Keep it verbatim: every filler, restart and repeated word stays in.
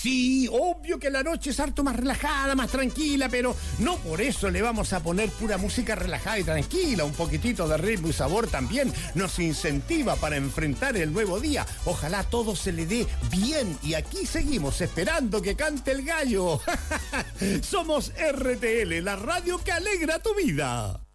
Sí, obvio que la noche es harto más relajada, más tranquila, pero no por eso le vamos a poner pura música relajada y tranquila. Un poquitito de ritmo y sabor también nos incentiva para enfrentar el nuevo día. Ojalá todo se le dé bien y aquí seguimos esperando que cante el gallo. Somos R T L, la radio que alegra tu vida.